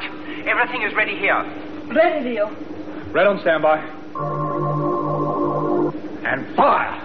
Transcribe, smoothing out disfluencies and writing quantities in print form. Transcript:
right. Everything is ready here. Ready, Leo. Red on standby. And fire!